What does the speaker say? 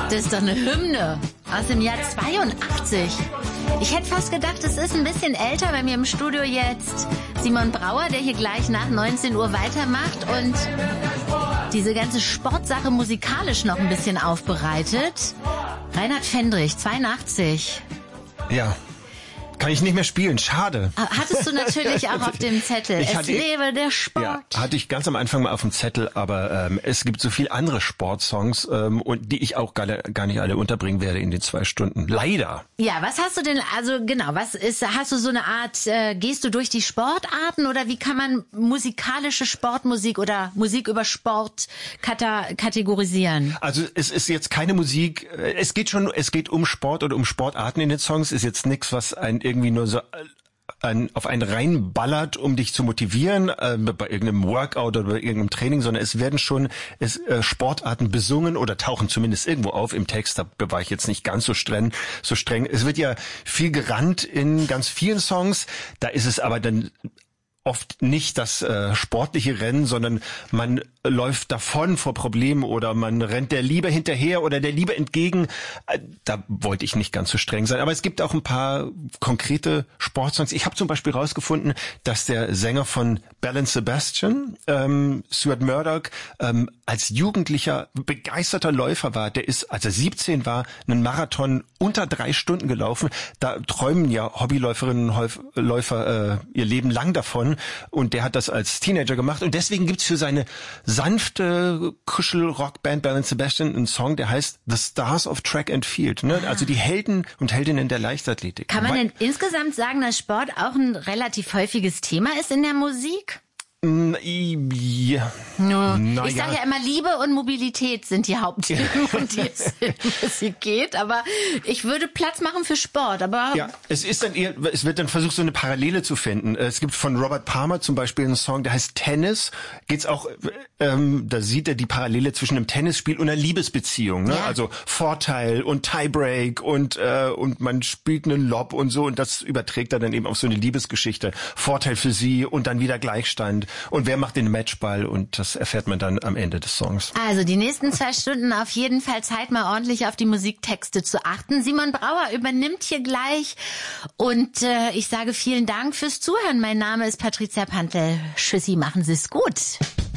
Das ist doch eine Hymne aus dem Jahr 82. Ich hätte fast gedacht, es ist ein bisschen älter, bei mir im Studio jetzt Simon Brauer, der hier gleich nach 19 Uhr weitermacht und diese ganze Sportsache musikalisch noch ein bisschen aufbereitet. Reinhard Fendrich, 82. Ja. Kann ich nicht mehr spielen, schade. Hattest du natürlich auch auf dem Zettel. Lebe der Sport. Ja, hatte ich ganz am Anfang mal auf dem Zettel, aber es gibt so viel andere Sportsongs und die ich auch gar nicht alle unterbringen werde in den 2 Stunden. Leider. Ja, was hast du denn, also genau, hast du so eine Art, gehst du durch die Sportarten oder wie kann man musikalische Sportmusik oder Musik über Sport kategorisieren? Also es ist jetzt keine Musik, es geht um Sport oder um Sportarten in den Songs, ist jetzt nichts, was irgendwie nur so auf einen reinballert, um dich zu motivieren, bei irgendeinem Workout oder bei irgendeinem Training, sondern es werden schon Sportarten besungen oder tauchen zumindest irgendwo auf im Text, da war ich jetzt nicht ganz so streng. Es wird ja viel gerannt in ganz vielen Songs, da ist es aber dann oft nicht das sportliche Rennen, sondern man läuft davon vor Problemen oder man rennt der Liebe hinterher oder der Liebe entgegen. Da wollte ich nicht ganz so streng sein. Aber es gibt auch ein paar konkrete Sportsongs. Ich habe zum Beispiel rausgefunden, dass der Sänger von Belle and Sebastian, Stuart Murdoch, als Jugendlicher begeisterter Läufer war. Der ist, als er 17 war, einen Marathon unter 3 Stunden gelaufen. Da träumen ja Hobbyläuferinnen und Läufer ihr Leben lang davon. Und der hat das als Teenager gemacht. Und deswegen gibt's für seine sanfte Kuschel-Rockband Belle and Sebastian einen Song, der heißt The Stars of Track and Field. Ne? Also die Helden und Heldinnen der Leichtathletik. Kann man denn insgesamt sagen, dass Sport auch ein relativ häufiges Thema ist in der Musik? Ja. Ich sage ja immer, Liebe und Mobilität sind die Hauptthemen, um die es in Musik geht. Aber ich würde Platz machen für Sport. Aber ja, es wird dann versucht, so eine Parallele zu finden. Es gibt von Robert Palmer zum Beispiel einen Song, der heißt Tennis. Geht's auch, da sieht er die Parallele zwischen einem Tennisspiel und einer Liebesbeziehung. Ne? Ja. Also Vorteil und Tiebreak und man spielt einen Lob und so und das überträgt er dann eben auf so eine Liebesgeschichte. Vorteil für sie und dann wieder Gleichstand. Und wer macht den Matchball? Und das erfährt man dann am Ende des Songs. Also die nächsten 2 Stunden auf jeden Fall Zeit, mal ordentlich auf die Musiktexte zu achten. Simon Brauer übernimmt hier gleich. Und ich sage vielen Dank fürs Zuhören. Mein Name ist Patricia Pantel. Tschüssi, machen Sie es gut.